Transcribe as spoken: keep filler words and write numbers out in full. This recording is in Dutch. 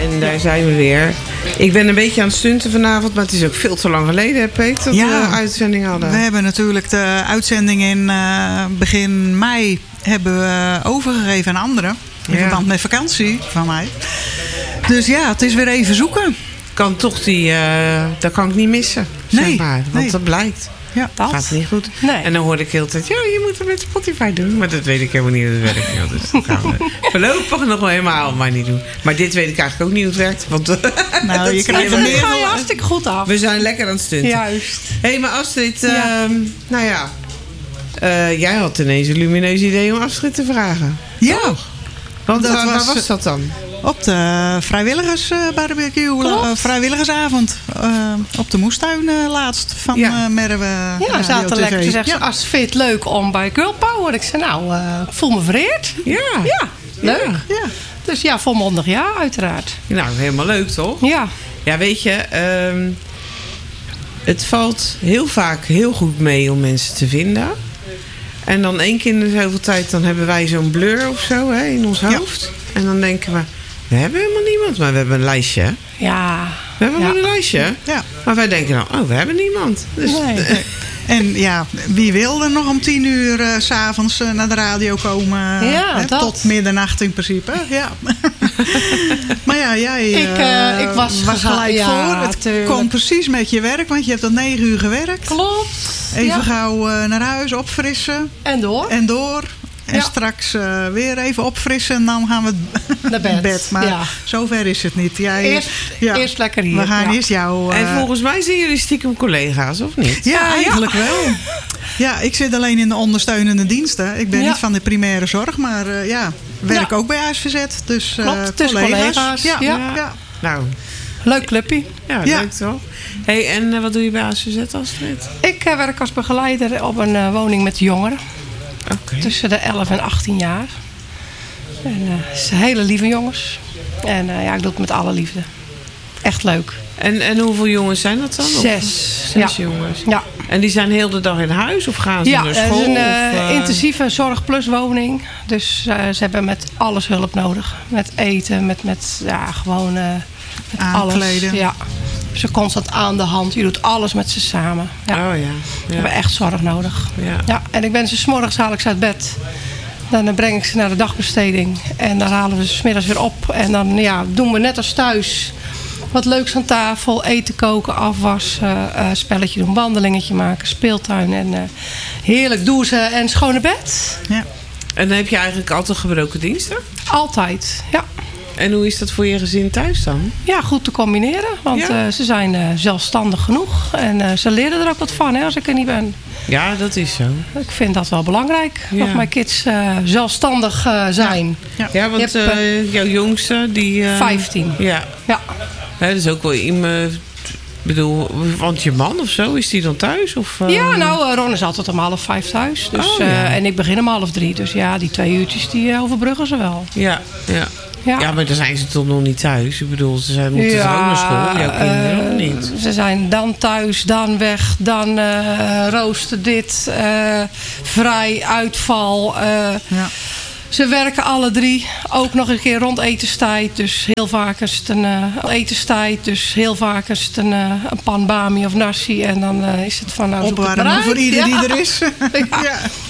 en daar zijn we weer. Ik ben een beetje aan het stunten vanavond, maar het is ook veel te lang geleden, hè, Peet, dat Ja, we een uitzending hadden. We hebben natuurlijk de uitzending in uh, begin mei hebben we overgegeven aan anderen. In Ja. verband met vakantie van mij. Dus ja, het is weer even zoeken. Kan toch die, uh, dat kan ik niet missen, Nee, zeg maar. Want nee. dat blijkt. Ja, Dat gaat niet goed. Nee. En dan hoorde ik heel de tijd, ja, je moet het met Spotify doen. Maar dat weet ik helemaal niet hoe het werkt. Ja, dus dat gaan we voorlopig nog wel helemaal maar niet doen. Maar dit weet ik eigenlijk ook niet hoe het werkt. Want Nou, dat je is krijgt helemaal er Dat meer ga je hartstikke goed af. We zijn lekker aan het stunten. Juist. Hé, hey, maar Astrid, Ja. ehm, nou ja. Uh, jij had ineens een lumineus idee om Astrid te vragen. Ja, Want Dat waar, waar was- was dat dan? op de vrijwilligers uh, barbecue, uh, vrijwilligersavond. Uh, op de moestuin uh, laatst van Ja. uh, Merwe Ja, Radio we zaten T V. lekker te zeggen, Ja. als vind je het leuk om bij Girl Power? Ik zei, nou, uh, ik voel me vereerd. Ja. Ja, leuk. Ja. Dus ja, volmondig ja, uiteraard. Nou, helemaal leuk toch? Ja, Ja, weet je, ehm, het valt heel vaak heel goed mee om mensen te vinden. En dan één keer in de zoveel tijd, dan hebben wij zo'n blur of zo hè, in ons Ja. hoofd. En dan denken we, we hebben helemaal niemand. Maar we hebben een lijstje. hè? ja. We hebben Ja. wel een lijstje. Ja. Maar wij denken dan, oh, we hebben niemand. Dus, Nee. En ja, wie wil er nog om tien uur uh, 's avonds uh, naar de radio komen? Ja, hè, dat. tot middernacht in principe. Ja. Maar ja, jij Ik, uh, uh, ik was gega- gelijk ja, voor. Het tuurlijk. kon precies met je werk, want je hebt tot negen uur gewerkt. Klopt. Even Ja. gauw uh, naar huis, opfrissen En door. en door. En Ja. straks uh, weer even opfrissen en dan gaan we Naar bed. Maar Ja. zover is het niet. Jij, Eerst, ja. eerst lekker hier. We gaan ja. eerst jou... uh, En volgens mij zijn jullie stiekem collega's, of niet? Ja, Ja, eigenlijk wel. Ja, ik zit alleen in de ondersteunende diensten. Ik ben Ja. niet van de primaire zorg, maar uh, ja, werk Ja. ook bij H S V Z. Dus uh, Klopt, dus collega's. collega's, Ja, ja. ja. ja. Nou, Leuk clubje. ja, Ja. leuk toch? Hey, en uh, wat doe je bij H S V Z, Astrid? Ik uh, werk als begeleider op een uh, woning met jongeren. Oké. Tussen de elf en achttien jaar. En uh, het zijn hele lieve jongens. En uh, ja, ik doe het met alle liefde. Echt leuk. En, en hoeveel jongens zijn dat dan? Of- Zes. Zes Ja. jongens. Ja, En die zijn heel de dag in huis of gaan ze ja naar het school? is een uh, of, uh, intensieve zorg-plus-woning. Dus uh, ze hebben met alles hulp nodig. Met eten, met, met ja, gewoon uh, met Aankleden. alles. Ja. Ze constant aan de hand. Je doet alles met ze samen. Ja. Oh ja. We ja. hebben echt zorg nodig. ja. Ja, en ik ben ze 's morgens haal ik ze uit bed. Dan breng ik ze naar de dagbesteding. En dan halen we ze 's middags weer op. En dan ja, doen we net als thuis wat leuks aan tafel. Eten koken, afwassen, uh, spelletje doen, wandelingetje maken, speeltuin. En uh, heerlijk douchen en schone bed. Ja. En dan heb je eigenlijk altijd gebroken diensten? Altijd, ja. En hoe is dat voor je gezin thuis dan? Ja, goed te combineren. Want Ja. uh, ze zijn uh, zelfstandig genoeg. En uh, ze leren er ook wat van hè, als ik er niet ben. Ja, dat is zo. Ik vind dat wel belangrijk. Ja. Dat mijn kids uh, zelfstandig uh, zijn. Ja. Ja, want Je hebt, eh, jouw jongste, die... eh, vijftien. Ja, Ja. hè, dat is ook wel iemand... Ik bedoel, want je man of zo, is die dan thuis? Of, eh? Ja, nou, uh, Ron is altijd om half vijf thuis. Dus, Oh, ja. uh, en ik begin om half drie. Dus ja, die twee uurtjes die uh, overbruggen ze wel. Ja, ja. Ja, Ja, maar dan zijn ze toch nog niet thuis? Ik bedoel, ze zijn, moeten Ja, toch ook naar school? Jouw kinderen uh, of niet? Ze zijn dan thuis, dan weg, dan uh, rooster dit, uh, vrij, uitval. Uh, Ja. Ze werken alle drie, ook nog een keer rond etenstijd. Dus heel vaak is het een uh, etenstijd. Dus heel vaak is het een, uh, een pan bami of nasi. En dan uh, is het van nou, zoek het maar Opwarmen uit. voor ieder Ja. die er is. Ja. Ja.